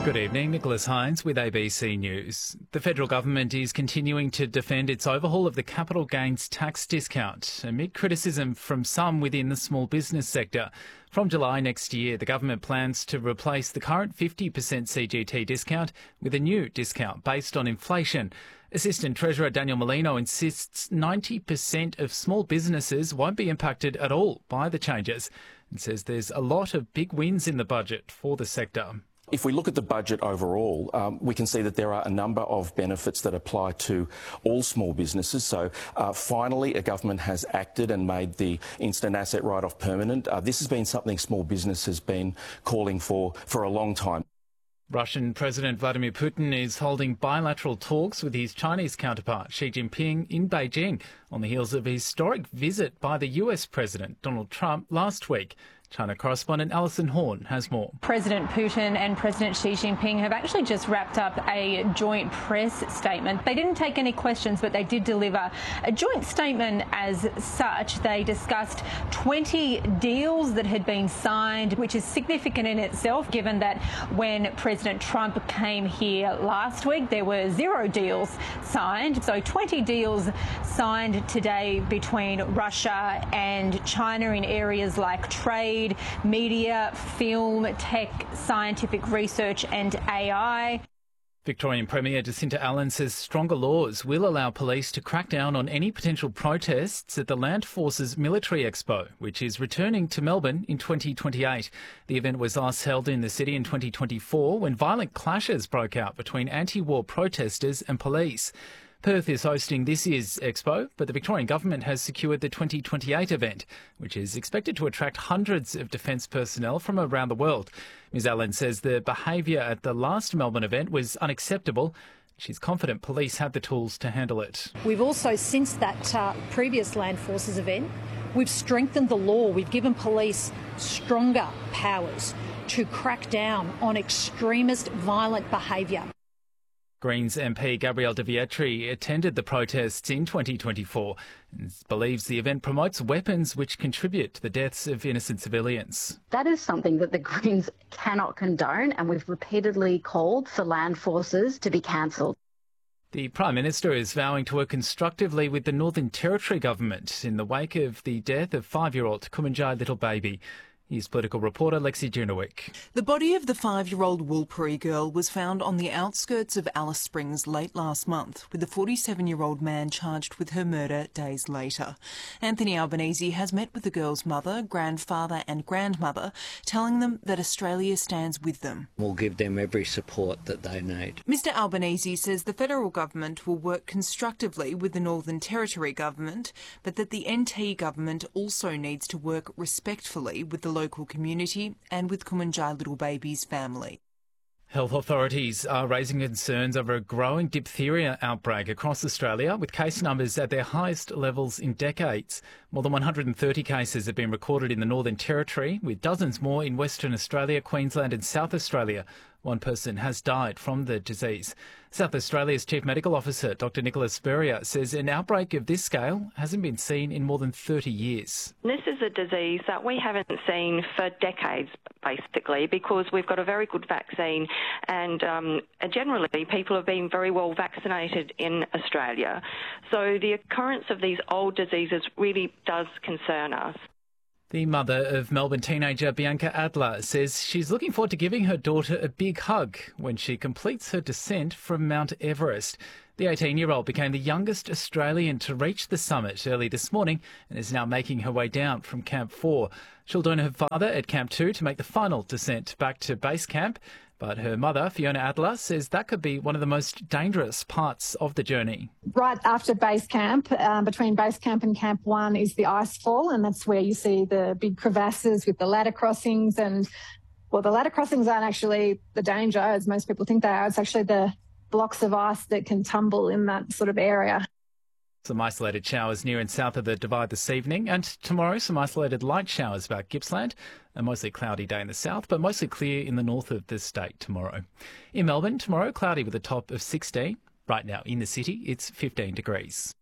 Good evening, Nicholas Hines with ABC News. The federal government is continuing to defend its overhaul of the capital gains tax discount amid criticism from some within the small business sector. From July next year, the government plans to replace the current 50% CGT discount with a new discount based on inflation. Assistant Treasurer Daniel Molino insists 90% of small businesses won't be impacted at all by the changes and says there's a lot of big wins in the budget for the sector. If we look at the budget overall, we can see that there are a number of benefits that apply to all small businesses. So finally, a government has acted and made the instant asset write-off permanent. This has been something small business has been calling for a long time. Russian President Vladimir Putin is holding bilateral talks with his Chinese counterpart Xi Jinping in Beijing on the heels of a historic visit by the US President Donald Trump last week. China correspondent Alison Horn has more. President Putin and President Xi Jinping have actually just wrapped up a joint press statement. They didn't take any questions, but they did deliver a joint statement as such. They discussed 20 deals that had been signed, which is significant in itself, given that when President Trump came here last week, there were 0 deals signed. So 20 deals signed today between Russia and China in areas like trade, media, film, tech, scientific research and AI. Victorian Premier Jacinta Allen says stronger laws will allow police to crack down on any potential protests at the Land Forces Military Expo, which is returning to Melbourne in 2028. The event was last held in the city in 2024 when violent clashes broke out between anti-war protesters and police. Perth is hosting this year's expo, but the Victorian government has secured the 2028 event, which is expected to attract hundreds of defence personnel from around the world. Ms Allen says the behaviour at the last Melbourne event was unacceptable. She's confident police have the tools to handle it. We've also, since that previous Land Forces event, we've strengthened the law. We've given police stronger powers to crack down on extremist violent behaviour. Greens MP Gabrielle De Vietri attended the protests in 2024 and believes the event promotes weapons which contribute to the deaths of innocent civilians. That is something that the Greens cannot condone, and we've repeatedly called for Land Forces to be cancelled. The Prime Minister is vowing to work constructively with the Northern Territory government in the wake of the death of 5-year-old Kumanjai little baby. Here's political reporter Lexi Junowick. The body of the 5-year-old Woolpiri girl was found on the outskirts of Alice Springs late last month, with the 47-year-old man charged with her murder days later. Anthony Albanese has met with the girl's mother, grandfather and grandmother, telling them that Australia stands with them. We'll give them every support that they need. Mr Albanese says the federal government will work constructively with the Northern Territory government, but that the NT government also needs to work respectfully with the local community and with Kumanjai little baby's family. Health authorities are raising concerns over a growing diphtheria outbreak across Australia, with case numbers at their highest levels in decades. More than 130 cases have been recorded in the Northern Territory, with dozens more in Western Australia, Queensland and South Australia. One person has died from the disease. South Australia's Chief Medical Officer, Dr Nicholas Spurrier, says an outbreak of this scale hasn't been seen in more than 30 years. This is a disease that we haven't seen for decades, basically, because we've got a very good vaccine and generally people have been very well vaccinated in Australia. So the occurrence of these old diseases really does concern us. The mother of Melbourne teenager Bianca Adler says she's looking forward to giving her daughter a big hug when she completes her descent from Mount Everest. The 18-year-old became the youngest Australian to reach the summit early this morning and is now making her way down from Camp 4. She'll join her father at Camp 2 to make the final descent back to base camp. But her mother, Fiona Adler, says that could be one of the most dangerous parts of the journey. Right after base camp, between base camp and Camp 1 is the ice fall, and that's where you see the big crevasses with the ladder crossings. And, well, the ladder crossings aren't actually the danger, as most people think they are. It's actually the blocks of ice that can tumble in that sort of area. Some isolated showers near and south of the Divide this evening, and tomorrow some isolated light showers about Gippsland. A mostly cloudy day in the south, but mostly clear in the north of the state tomorrow. In Melbourne, tomorrow cloudy with a top of 16. Right now in the city, it's 15 degrees.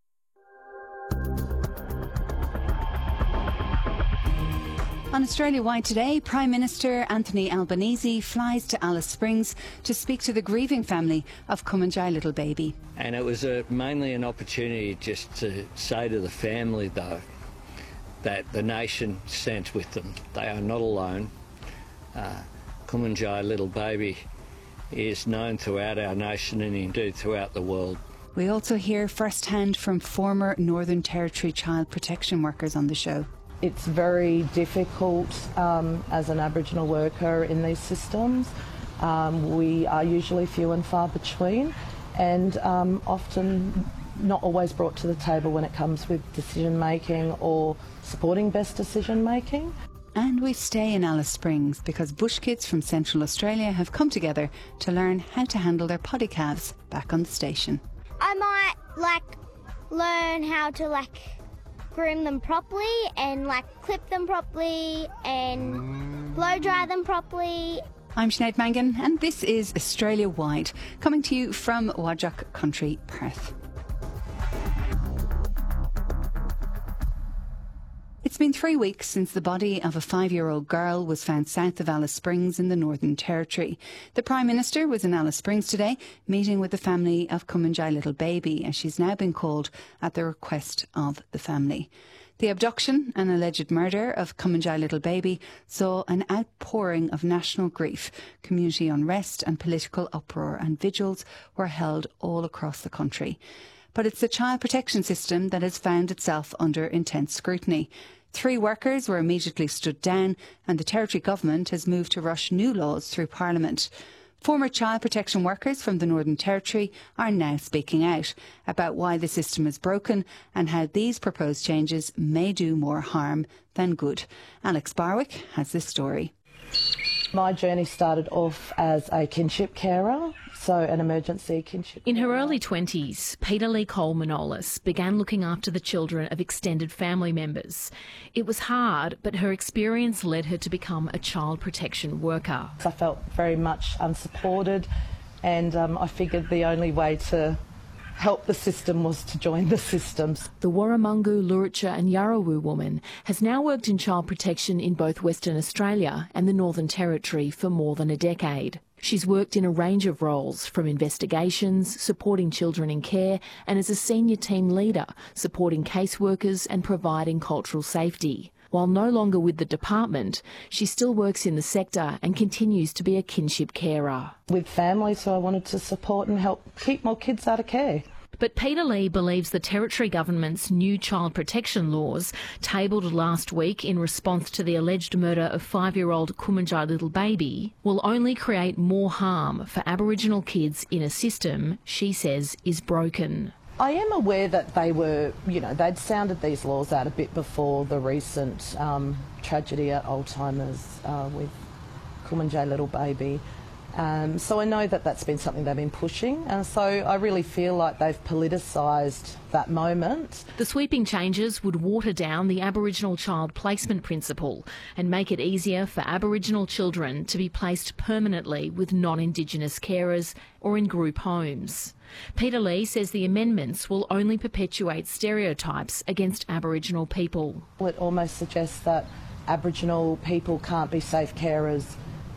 On Australia Wide today, Prime Minister Anthony Albanese flies to Alice Springs to speak to the grieving family of Kumanjai little baby. And it was mainly an opportunity just to say to the family, though, that the nation stands with them. They are not alone. Kumanjai little baby is known throughout our nation and indeed throughout the world. We also hear firsthand from former Northern Territory child protection workers on the show. It's very difficult as an Aboriginal worker in these systems. We are usually few and far between and often not always brought to the table when it comes with decision making or supporting best decision making. And we stay in Alice Springs because bush kids from Central Australia have come together to learn how to handle their poddy calves back on the station. I might learn how to groom them properly and clip them properly and blow dry them properly. I'm Sinead Mangan and this is Australia Wide, coming to you from Whadjuk Country, Perth. It's been 3 weeks since the body of a 5-year-old girl was found south of Alice Springs in the Northern Territory. The Prime Minister was in Alice Springs today, meeting with the family of Kumanjai little baby, as she's now been called at the request of the family. The abduction and alleged murder of Kumanjai little baby saw an outpouring of national grief. Community unrest and political uproar and vigils were held all across the country. But it's the child protection system that has found itself under intense scrutiny. 3 workers were immediately stood down and the Territory Government has moved to rush new laws through Parliament. Former child protection workers from the Northern Territory are now speaking out about why the system is broken and how these proposed changes may do more harm than good. Alex Barwick has this story. My journey started off as a kinship carer, so an emergency kinship In her carer. early 20s, Peter Lee Cole-Manolis began looking after the children of extended family members. It was hard, but her experience led her to become a child protection worker. I felt very much unsupported and I figured the only way to help the system was to join the systems. The Warramungu, Luritja and Yarrawu woman has now worked in child protection in both Western Australia and the Northern Territory for more than a decade. She's worked in a range of roles, from investigations, supporting children in care, and as a senior team leader, supporting caseworkers and providing cultural safety. While no longer with the department, she still works in the sector and continues to be a kinship carer. With families who I wanted to support and help keep more kids out of care. But Peter Lee believes the Territory Government's new child protection laws, tabled last week in response to the alleged murder of 5-year-old Kumanjai little baby, will only create more harm for Aboriginal kids in a system she says is broken. I am aware that they were, they'd sounded these laws out a bit before the recent tragedy at Alzheimer's with Kumanjai little baby. So I know that that's been something they've been pushing, and so I really feel like they've politicised that moment. The sweeping changes would water down the Aboriginal child placement principle and make it easier for Aboriginal children to be placed permanently with non-Indigenous carers or in group homes. Peter Lee says the amendments will only perpetuate stereotypes against Aboriginal people. It almost suggests that Aboriginal people can't be safe carers.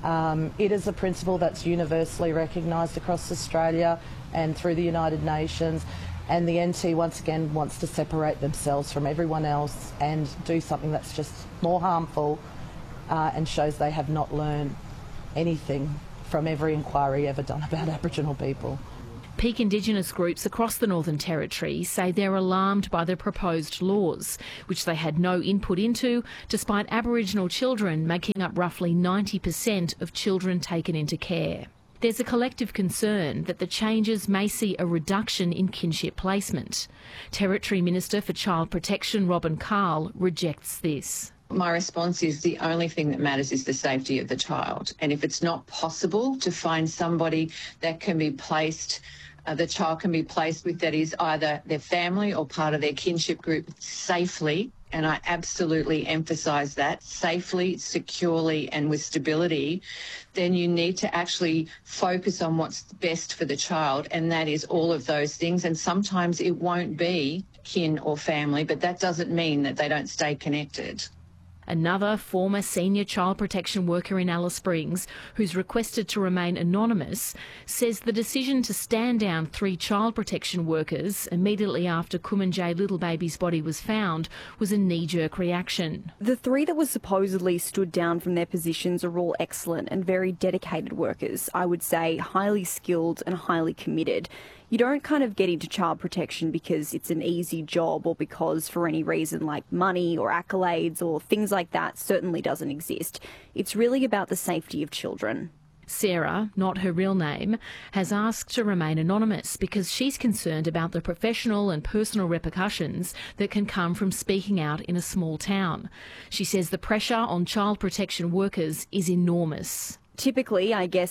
It is a principle that's universally recognised across Australia and through the United Nations, and the NT once again wants to separate themselves from everyone else and do something that's just more harmful and shows they have not learned anything from every inquiry ever done about Aboriginal people. Peak Indigenous groups across the Northern Territory say they're alarmed by the proposed laws, which they had no input into, despite Aboriginal children making up roughly 90% of children taken into care. There's a collective concern that the changes may see a reduction in kinship placement. Territory Minister for Child Protection, Robin Carl, rejects this. My response is the only thing that matters is the safety of the child. And if it's not possible to find somebody that can be placed, the child can be placed with, that is either their family or part of their kinship group safely, and I absolutely emphasise that, safely, securely and with stability, then you need to actually focus on what's best for the child, and that is all of those things. And sometimes it won't be kin or family, but that doesn't mean that they don't stay connected. Another former senior child protection worker in Alice Springs, who's requested to remain anonymous, says the decision to stand down 3 child protection workers immediately after Kumanjayi little baby's body was found was a knee-jerk reaction. The 3 that were supposedly stood down from their positions are all excellent and very dedicated workers. I would say highly skilled and highly committed. You don't kind of get into child protection because it's an easy job or because for any reason like money or accolades or things like that certainly doesn't exist. It's really about the safety of children. Sarah, not her real name, has asked to remain anonymous because she's concerned about the professional and personal repercussions that can come from speaking out in a small town. She says the pressure on child protection workers is enormous. Typically, I guess